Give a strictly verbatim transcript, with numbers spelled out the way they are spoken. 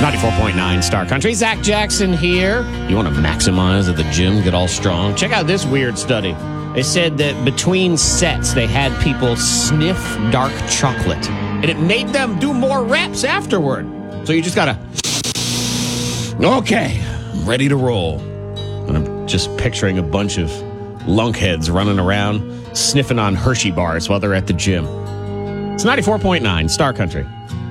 ninety-four point nine Star Country. Zach Jackson here. You want to maximize at the gym, get all strong? Check out this weird study. They said that between sets, they had people sniff dark chocolate, and it made them do more reps afterward. So you just got to, okay, I'm ready to roll. And I'm just picturing a bunch of lunkheads running around, sniffing on Hershey bars while they're at the gym. It's ninety-four point nine Star Country.